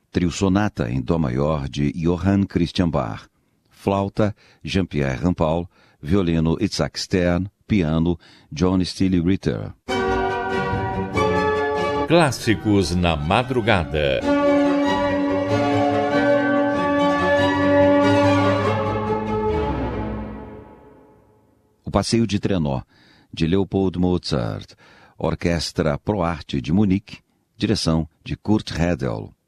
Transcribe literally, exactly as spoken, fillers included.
Trio Sonata em Dó maior de Johann Christian Bach. Flauta, Jean-Pierre Rampal. Violino, Itzhak Stern. Piano, John Steele Ritter. Clássicos na madrugada. O Passeio de Trenó, de Leopold Mozart. Orquestra Pro Arte de Munique. Direção de Kurt Redel.